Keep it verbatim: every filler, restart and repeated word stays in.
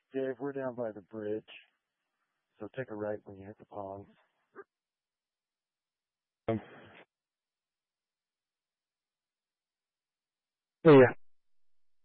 Dave, we're down by the bridge, so take a right when you hit the ponds. Um, yeah.